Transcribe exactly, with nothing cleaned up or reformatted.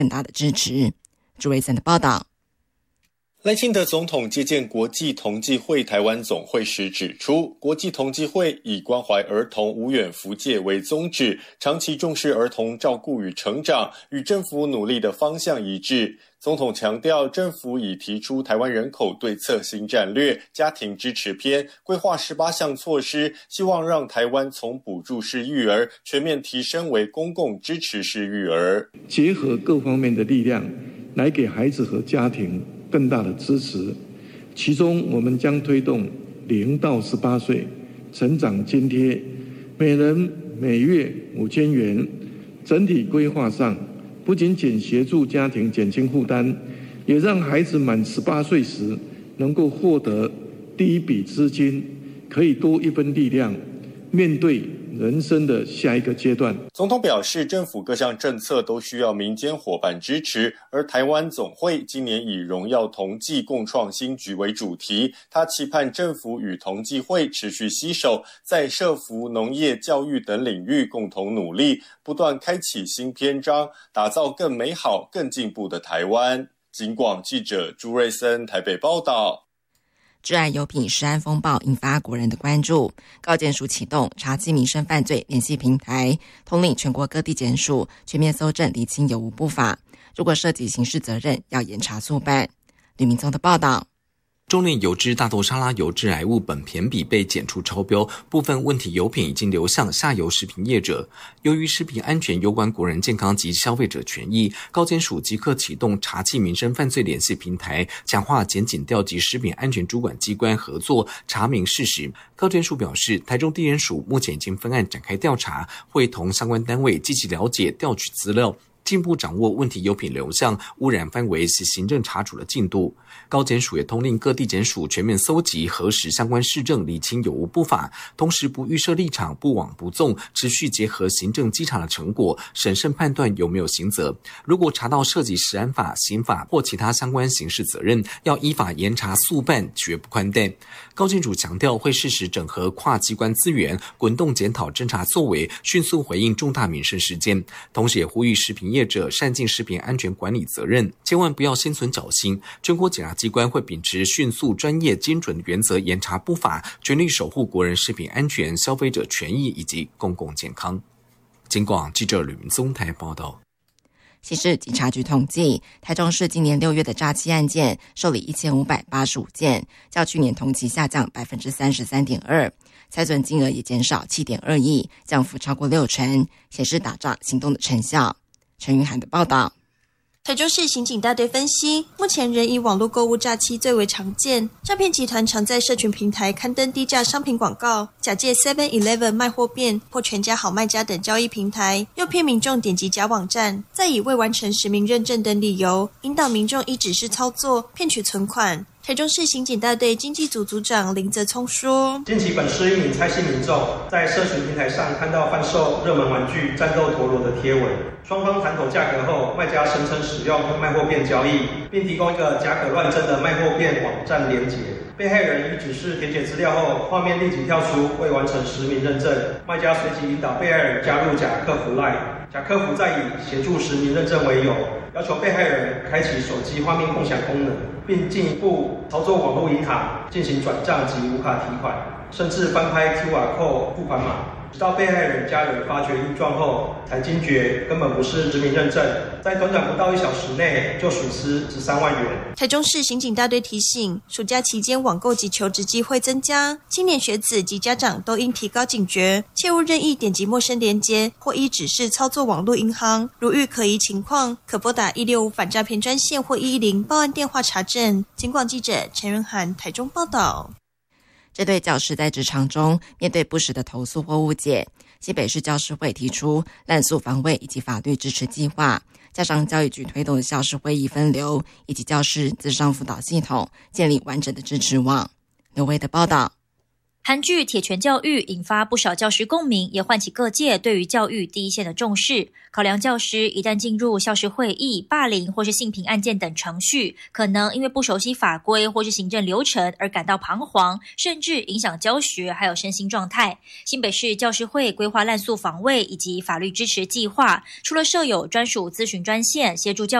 更大的支持。朱维森的报道。 赖清德总统接见国际同济会台湾总会时指出，国际同济会以关怀儿童无远弗届为宗旨，长期重视儿童照顾与成长，与政府努力的方向一致。总统强调，政府已提出台湾人口对策新战略家庭支持篇，规划十八项措施，希望让台湾从补助式育儿全面提升为公共支持式育儿， 结合各方面的力量来给孩子和家庭更大的支持。其中我们将推动零到十八岁成长津贴，每人每月五千元，整体规划上不仅仅协助家庭减轻负担，也让孩子满十八岁时能够获得第一笔资金，可以多一分力量面对人生的下一个阶段。 总统表示，政府各项政策都需要民间伙伴支持，而台湾总会今年以荣耀同济共创新局为主题，他期盼政府与同济会持续携手，在社福、农业、教育等领域共同努力，不断开启新篇章，打造更美好、更进步的台湾。警广记者朱瑞森台北报道。 治安油品食安风暴引发国人的关注，高检署启动查缉民生犯罪联系平台，统领全国各地检署全面搜证厘清有无不法，如果涉及刑事责任要严查速办。吕明宗的报道。 中链油脂大豆沙拉油致癌物苯醛比被检出超标，部分问题油品已经流向下游食品业者。由于食品安全攸关国人健康及消费者权益，高检署即刻启动查缉民生犯罪联系平台，强化检警调集食品安全主管机关合作，查明事实。高检署表示，台中地检署目前已经分案展开调查，会同相关单位积极了解、调取资料，进一步掌握问题油品流向、污染范围及行政查处的进度。高检署也通令各地检署全面搜集、核实相关事证，厘清有无不法，同时不预设立场、不枉不纵，持续结合行政稽查的成果，审慎判断有没有刑责。如果查到涉及食安法、刑法或其他相关刑事责任，要依法严查速办，绝不宽待。高检署强调，会适时整合跨机关资源，滚动检讨侦查作为，迅速回应重大民生事件。同时也呼吁食品业者善尽食品安全管理责任，千万不要心存侥幸。全国检察机关会秉持迅速、专业、精准原则，严查不法，全力守护国人食品安全、消费者权益以及公共健康。警广记者吕明宗台报道。 刑事警察局统计，台中市今年六月的诈欺案件受理一千五百八十五件，较去年同期下降 百分之三十三点二， 财损金额也减少 七点二亿，降幅超过六成，显示打诈行动的成效。陈云涵的报道。 台中市刑警大队分析，目前仍以网络购物诈欺最为常见，诈骗集团常在社群平台刊登低价商品广告，假借 seven eleven 卖货店或全家好卖家等交易平台，诱骗民众点击假网站，再以未完成实名认证等理由，引导民众依指示操作，骗取存款。台中市刑警大队经济组组长林泽聪说， 近期本市一名蔡姓民众在社群平台上看到贩售热门玩具战斗陀螺的贴文，双方谈妥价格后，卖家声称使用卖货店交易，并提供一个假可乱真的卖货店网站连结。被害人依指示填写资料后，画面立即跳出未完成实名认证，卖家随即引导被害人加入假客服 LINE， 假客服再以协助实名认证为由，要求被害人开启手机画面共享功能，并进一步操作网络银行进行转账及无卡提款，甚至翻拍 Q R code 付款码，直到被害人家人发觉异状后，才惊觉根本不是实名认证，在短短不到一小时内就损失十三万元。 台中市刑警大队提醒，暑假期间网购及求职机会增加，青年学子及家长都应提高警觉，切勿任意点击陌生连结或依指示操作网络银行。如遇可疑情况，可拨打一六五反诈骗专线或一一零报案电话查证。警广记者陈仁涵台中报道。 这对教师在职场中面对不实的投诉或误解，新北市教师会提出滥诉防卫以及法律支持计划，加上教育局推动的教师会议分流以及教师咨商辅导系统，建立完整的支持网。刘威的报道。 韩剧《铁拳教育》引发不少教师共鸣，也唤起各界对于教育第一线的重视。考量教师一旦进入校事会议、霸凌或是性平案件等程序，可能因为不熟悉法规或是行政流程而感到彷徨，甚至影响教学还有身心状态。新北市教师会规划滥诉防卫以及法律支持计划，除了设有专属咨询专线，协助教